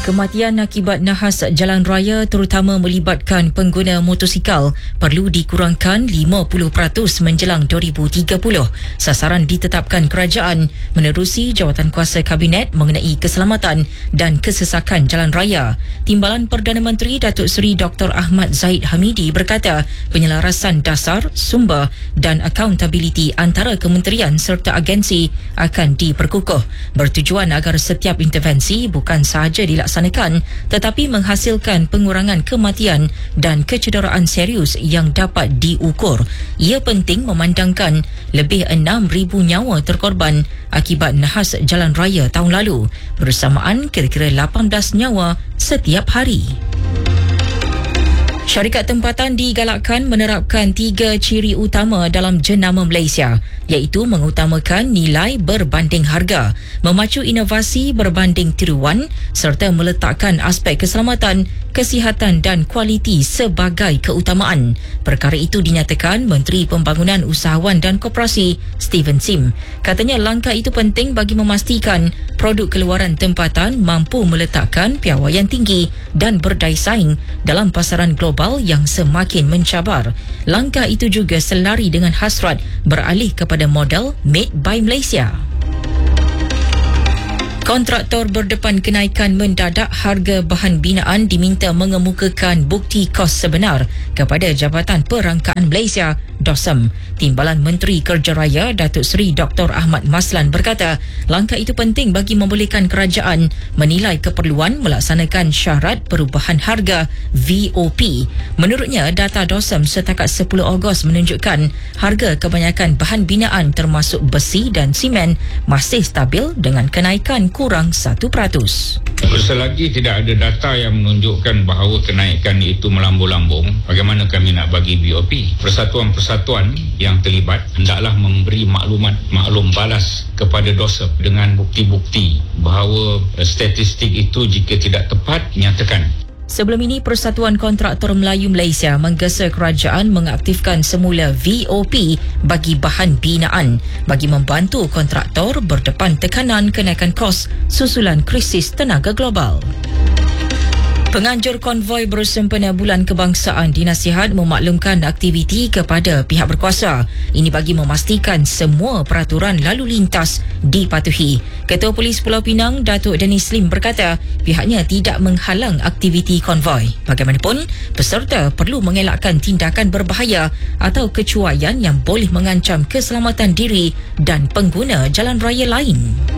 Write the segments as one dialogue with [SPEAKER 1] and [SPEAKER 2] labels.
[SPEAKER 1] Kematian akibat nahas jalan raya terutama melibatkan pengguna motosikal perlu dikurangkan 50% menjelang 2030. Sasaran ditetapkan kerajaan menerusi Jawatankuasa Kabinet mengenai keselamatan dan kesesakan jalan raya. Timbalan Perdana Menteri Datuk Seri Dr. Ahmad Zahid Hamidi berkata penyelarasan dasar, sumber dan accountability antara kementerian serta agensi akan diperkukuh bertujuan agar setiap intervensi bukan sahaja dilaksanakan tetapi menghasilkan pengurangan kematian dan kecederaan serius yang dapat diukur. Ia penting memandangkan lebih 6,000 nyawa terkorban akibat nahas jalan raya tahun lalu, bersamaan kira-kira 18 nyawa setiap hari. Syarikat tempatan digalakkan menerapkan 3 ciri utama dalam jenama Malaysia, iaitu mengutamakan nilai berbanding harga, memacu inovasi berbanding tiruan serta meletakkan aspek keselamatan, kesihatan dan kualiti sebagai keutamaan. Perkara itu dinyatakan Menteri Pembangunan Usahawan dan Koperasi Steven Sim. Katanya langkah itu penting bagi memastikan produk keluaran tempatan mampu meletakkan piawaian tinggi dan berdaya saing dalam pasaran global yang semakin mencabar. Langkah itu juga selari dengan hasrat beralih kepada model Made by Malaysia. Kontraktor berdepan kenaikan mendadak harga bahan binaan diminta mengemukakan bukti kos sebenar kepada Jabatan Perangkaan Malaysia DOSM. Timbalan Menteri Kerja Raya Datuk Seri Dr. Ahmad Maslan berkata langkah itu penting bagi membolehkan kerajaan menilai keperluan melaksanakan syarat perubahan harga VOP. Menurutnya, data DOSM setakat 10 Ogos menunjukkan harga kebanyakan bahan binaan termasuk besi dan simen masih stabil dengan kenaikan kurang 1%.
[SPEAKER 2] Selagi tidak ada data yang menunjukkan bahawa kenaikan itu melambung-lambung, bagaimana kami nak bagi BOP? Persatuan-persatuan yang terlibat hendaklah memberi maklum balas kepada DOSM dengan bukti-bukti bahawa statistik itu jika tidak tepat nyatakan.
[SPEAKER 1] Sebelum ini, Persatuan Kontraktor Melayu Malaysia menggesa kerajaan mengaktifkan semula VOP bagi bahan binaan bagi membantu kontraktor berdepan tekanan kenaikan kos susulan krisis tenaga global. Penganjur konvoi bersempena Bulan Kebangsaan dinasihat memaklumkan aktiviti kepada pihak berkuasa. Ini bagi memastikan semua peraturan lalu lintas dipatuhi. Ketua Polis Pulau Pinang, Datuk Dennis Lim berkata pihaknya tidak menghalang aktiviti konvoi. Bagaimanapun, peserta perlu mengelakkan tindakan berbahaya atau kecuaian yang boleh mengancam keselamatan diri dan pengguna jalan raya lain.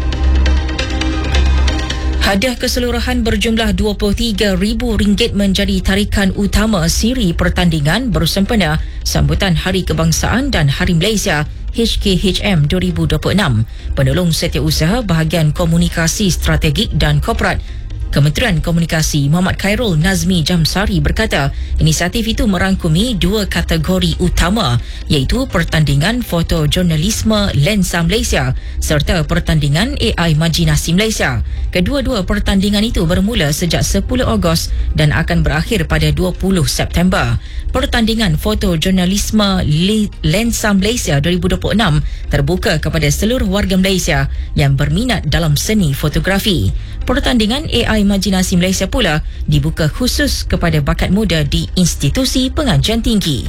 [SPEAKER 1] Hadiah keseluruhan berjumlah RM23,000 menjadi tarikan utama siri pertandingan bersempena sambutan Hari Kebangsaan dan Hari Malaysia HKHM 2026. Penolong Setiausaha Bahagian Komunikasi Strategik dan Korporat Kementerian Komunikasi Muhammad Khairul Nazmi Jamsari berkata inisiatif itu merangkumi 2 kategori utama iaitu pertandingan fotojurnalisme Lensa Malaysia serta pertandingan AI Imajinasi Malaysia. Kedua-dua pertandingan itu bermula sejak 10 Ogos dan akan berakhir pada 20 September. Pertandingan fotojurnalisme Lensa Malaysia 2026 terbuka kepada seluruh warga Malaysia yang berminat dalam seni fotografi. Pertandingan AI Imajinasi Malaysia pula dibuka khusus kepada bakat muda di institusi pengajian tinggi.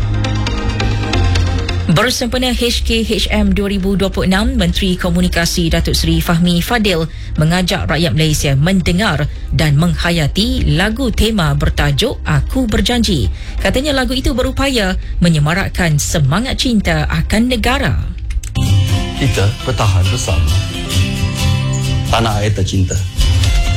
[SPEAKER 1] Bersempena HKHM 2026, Menteri Komunikasi Datuk Seri Fahmi Fadil mengajak rakyat Malaysia mendengar dan menghayati lagu tema bertajuk Aku Berjanji. Katanya lagu itu berupaya menyemarakkan semangat cinta akan negara.
[SPEAKER 3] Kita bertahan bersama. Tanah air tercinta.